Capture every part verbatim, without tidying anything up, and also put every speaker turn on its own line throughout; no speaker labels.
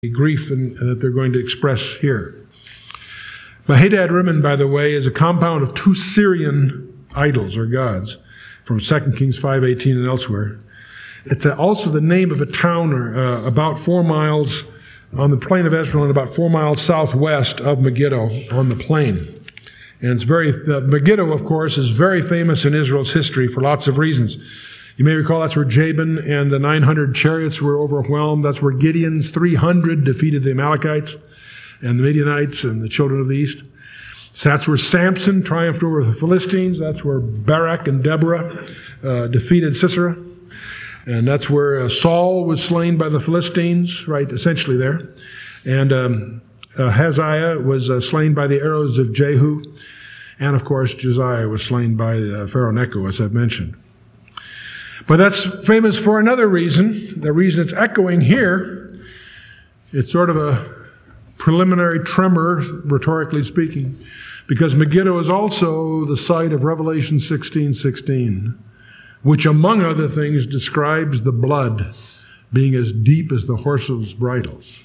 grief in, uh, that they're going to express here. Mahadad Rimmon, by the way, is a compound of two Syrian idols or gods from Second Kings five eighteen and elsewhere. It's also the name of a town or, uh, about four miles on the plain of Esdraelon, about four miles southwest of Megiddo on the plain. And it's very, uh, Megiddo, of course, is very famous in Israel's history for lots of reasons. You may recall that's where Jabin and the nine hundred chariots were overwhelmed. That's where Gideon's three hundred defeated the Amalekites and the Midianites and the children of the east. So that's where Samson triumphed over the Philistines. That's where Barak and Deborah uh, defeated Sisera. And that's where uh, Saul was slain by the Philistines, right, essentially there. And um, uh, Hazael was uh, slain by the arrows of Jehu. And, of course, Josiah was slain by uh, Pharaoh Necho, as I've mentioned. But that's famous for another reason. The reason it's echoing here, it's sort of a preliminary tremor, rhetorically speaking, because Megiddo is also the site of Revelation sixteen sixteen, which, among other things, describes the blood being as deep as the horses' bridles.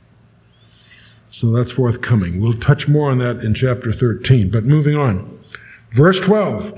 So that's forthcoming. We'll touch more on that in chapter thirteen. But moving on. Verse twelve.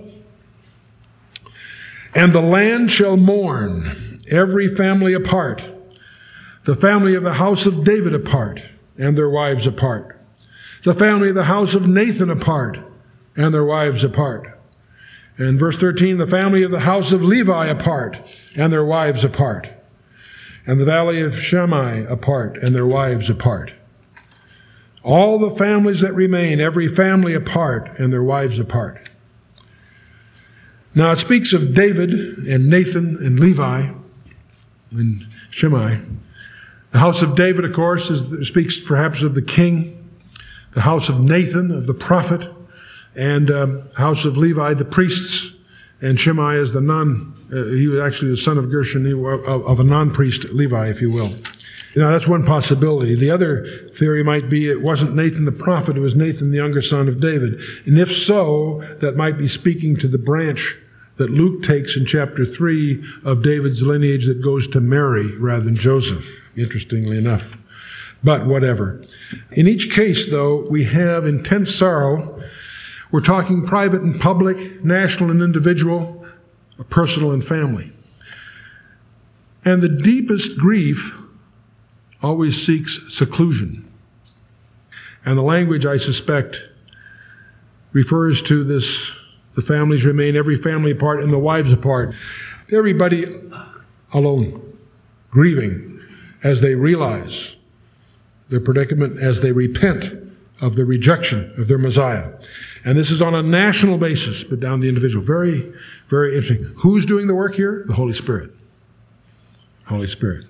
And the land shall mourn, every family apart, the family of the house of David apart, and their wives apart, the family of the house of Nathan apart, and their wives apart. And verse thirteen, the family of the house of Levi apart, and their wives apart, and the valley of Shammai apart, and their wives apart. All the families that remain, every family apart, and their wives apart. Now it speaks of David and Nathan and Levi and Shimei. The house of David, of course, is, speaks perhaps of the king. The house of Nathan, of the prophet. And um, house of Levi, the priests. And Shimei is the non, uh, he was actually the son of Gershon, he, of, of a non-priest Levi, if you will. Now that's one possibility. The other theory might be it wasn't Nathan the prophet, it was Nathan the younger son of David. And if so, that might be speaking to the branch that Luke takes in chapter three of David's lineage that goes to Mary rather than Joseph, interestingly enough. But whatever. In each case, though, we have intense sorrow. We're talking private and public, national and individual, personal and family. And the deepest grief always seeks seclusion. And the language, I suspect, refers to this, the families remain, every family apart and the wives apart. Everybody alone, grieving as they realize their predicament, as they repent of the rejection of their Messiah. And this is on a national basis, but down the individual. Very, very interesting. Who's doing the work here? The Holy Spirit. Holy Spirit.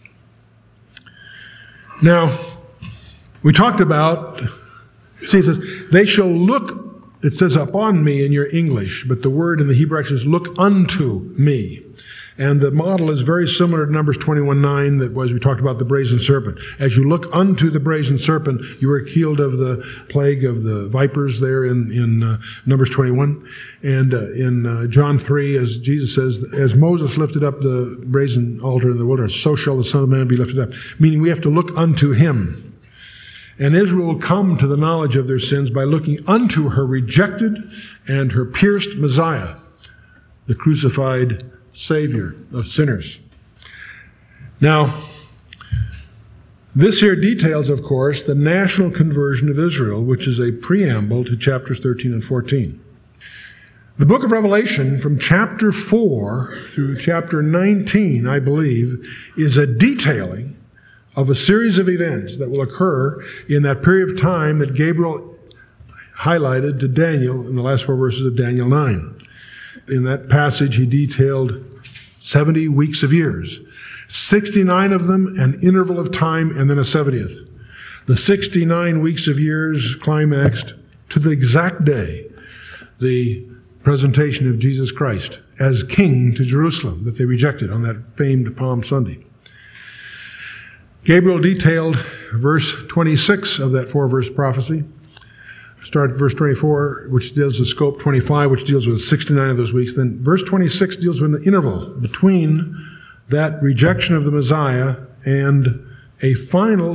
Now, we talked about, see, it says, they shall look, it says upon me in your English, but the word in the Hebrew actually is look unto me. And the model is very similar to Numbers twenty-one nine, that was, we talked about the brazen serpent. As you look unto the brazen serpent, you were healed of the plague of the vipers there in, in uh, Numbers twenty-one. And uh, in uh, John three, as Jesus says, as Moses lifted up the brazen altar in the wilderness, so shall the Son of Man be lifted up. Meaning we have to look unto him. And Israel will come to the knowledge of their sins by looking unto her rejected and her pierced Messiah, the crucified Savior of sinners. Now, this here details, of course, the national conversion of Israel, which is a preamble to chapters thirteen and fourteen. The book of Revelation, from chapter four through chapter nineteen, I believe, is a detailing of a series of events that will occur in that period of time that Gabriel highlighted to Daniel in the last four verses of Daniel nine. In that passage, he detailed seventy weeks of years, sixty-nine of them an interval of time, and then a seventieth. The sixty-nine weeks of years climaxed to the exact day, the presentation of Jesus Christ as king to Jerusalem that they rejected on that famed Palm Sunday. Gabriel detailed verse twenty-six of that four-verse prophecy. Start at verse twenty-four, which deals with scope, twenty-five, which deals with sixty-nine of those weeks. Then verse twenty-six deals with an interval between that rejection of the Messiah and a final